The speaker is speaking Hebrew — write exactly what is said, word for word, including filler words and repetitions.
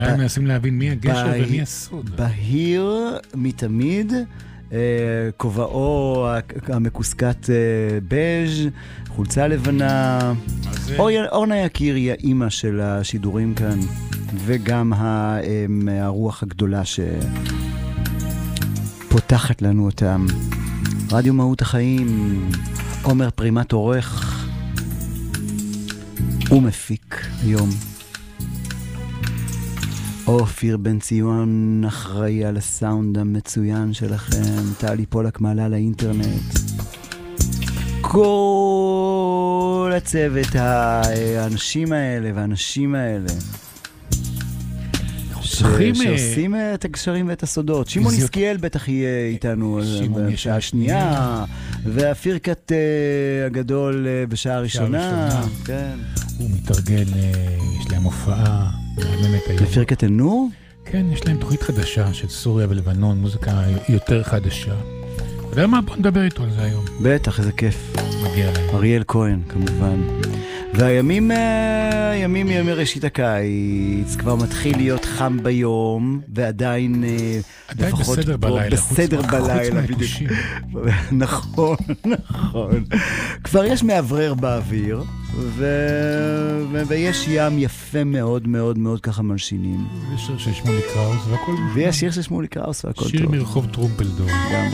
הם מנסים להבין מי הגשר ומי הסוד. בהיר מתמיד, כובעו המקוסקת בז', חולצה לבנה. אורנה יקיר היא האימא של השידורים כאן, וגם הרוח הגדולה שפותחת לנו אותם. רדיו מהות החיים, עומר פרימט עורך ומפיק היום. אופיר בן ציון אחראי על הסאונד המצוין שלכם. טלי פולק מעלה לאינטרנט. כל הצוות, האנשים האלה והאנשים האלה שעושים את הקשרים ואת הסודות. שמעון יסקיאל בטח יהיה איתנו בשעה השנייה, והפירקת הגדול בשעה הראשונה. הוא מתארגן, יש להם הופעה לפירקת אל-נור? כן, יש להם תוכנית חדשה של סוריה ולבנון, מוזיקה יותר חדשה. אתה יודע מה? בוא נדבר איתו על זה היום. בטח, איזה כיף. מגיע להם. אריאל כהן, כמובן. והימים, הימים ימי ראשית הקיץ, כבר מתחיל להיות חם ביום, ועדיין עדיין בסדר בלילה. בסדר בלילה. נכון, נכון. כבר יש מעברר באוויר, ויש ים יפה מאוד מאוד מאוד ככה מלשינים. ויש שיר של שמולי קראוס והכל. ויש שיר של שמולי קראוס והכל טוב. שיר מרחוב טרומפלדור. גם